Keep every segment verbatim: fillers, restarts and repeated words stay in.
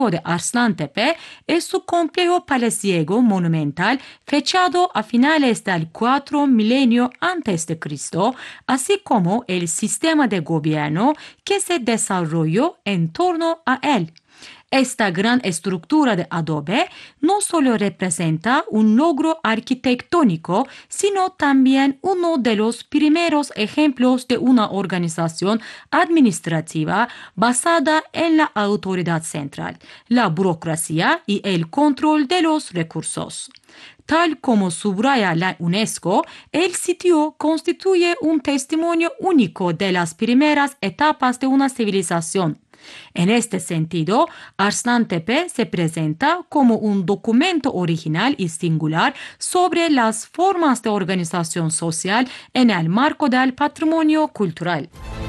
de Arslantepe es su complejo palaciego monumental fechado a finales del cuarto milenio antes de Cristo, así como el sistema de gobierno que se desarrolló en torno a él. Esta gran estructura de adobe no solo representa un logro arquitectónico, sino también uno de los primeros ejemplos de una organización administrativa basada en la autoridad central, la burocracia y el control de los recursos. Tal como subraya la UNESCO, el sitio constituye un testimonio único de las primeras etapas de una civilización. En este sentido, Arslantepe se presenta como un documento original y singular sobre las formas de organización social en el marco del patrimonio cultural.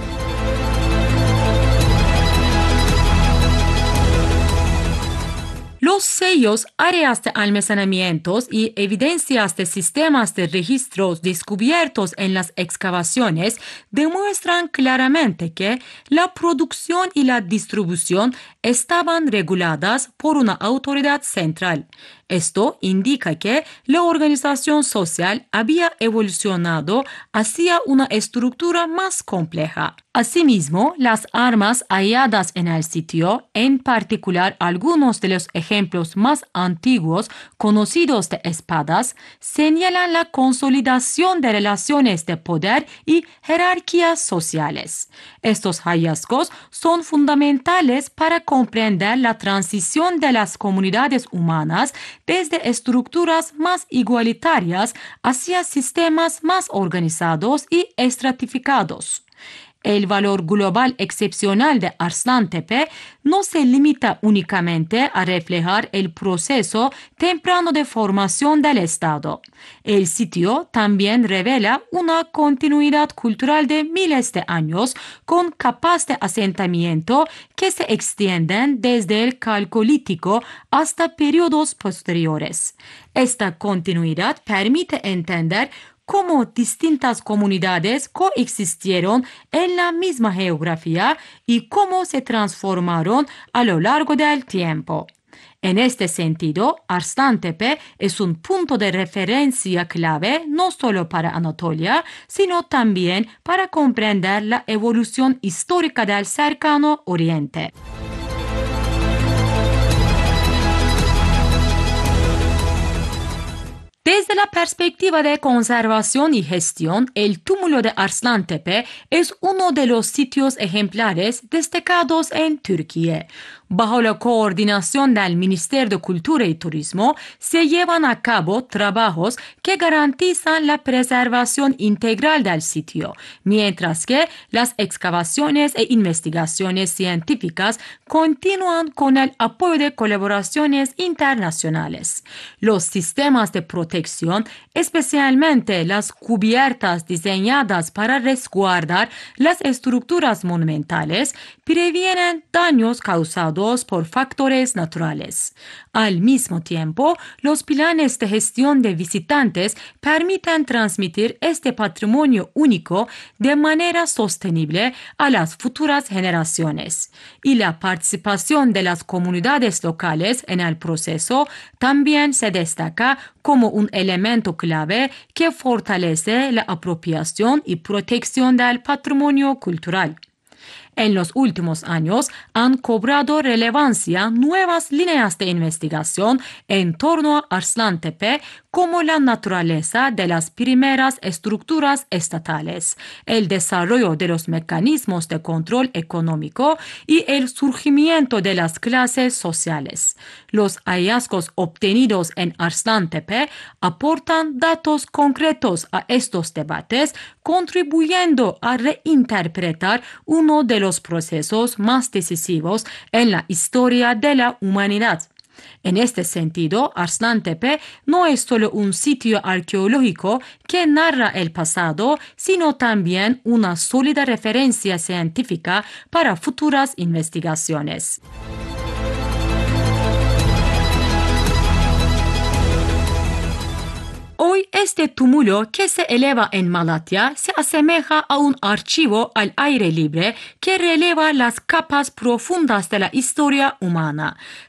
Los sellos, áreas de almacenamientos y evidencias de sistemas de registros descubiertos en las excavaciones demuestran claramente que la producción y la distribución estaban reguladas por una autoridad central. Esto indica que la organización social había evolucionado hacia una estructura más compleja. Asimismo, las armas halladas en el sitio, en particular algunos de los ejemplos más antiguos conocidos de espadas, señalan la consolidación de relaciones de poder y jerarquías sociales. Estos hallazgos son fundamentales para comprender la transición de las comunidades humanas desde estructuras más igualitarias hacia sistemas más organizados y estratificados. El valor global excepcional de Arslantepe no se limita únicamente a reflejar el proceso temprano de formación del Estado. El sitio también revela una continuidad cultural de miles de años con capas de asentamiento que se extienden desde el Calcolítico hasta periodos posteriores. Esta continuidad permite entender cómo distintas comunidades coexistieron en la misma geografía y cómo se transformaron a lo largo del tiempo. En este sentido, Arslantepe es un punto de referencia clave no solo para Anatolia, sino también para comprender la evolución histórica del cercano Oriente. Desde la perspectiva de conservación y gestión, el túmulo de Arslantepe es uno de los sitios ejemplares destacados en Turquía. Bajo la coordinación del Ministerio de Cultura y Turismo, se llevan a cabo trabajos que garantizan la preservación integral del sitio, mientras que las excavaciones e investigaciones científicas continúan con el apoyo de colaboraciones internacionales. Los sistemas de protección, especialmente las cubiertas diseñadas para resguardar las estructuras monumentales, previenen daños causados por factores naturales. Al mismo tiempo, los planes de gestión de visitantes permiten transmitir este patrimonio único de manera sostenible a las futuras generaciones. Y la participación de las comunidades locales en el proceso también se destaca como un elemento clave que fortalece la apropiación y protección del patrimonio cultural. En los últimos años han cobrado relevancia nuevas líneas de investigación en torno a Arslantepe, como la naturaleza de las primeras estructuras estatales, el desarrollo de los mecanismos de control económico y el surgimiento de las clases sociales. Los hallazgos obtenidos en Arslantepe aportan datos concretos a estos debates, contribuyendo a reinterpretar uno de los procesos más decisivos en la historia de la humanidad. En este sentido, Arslantepe no es solo un sitio arqueológico que narra el pasado, sino también una sólida referencia científica para futuras investigaciones. Hoy este túmulo que se eleva en Malatya se asemeja a un archivo al aire libre que releva las capas profundas de la historia humana.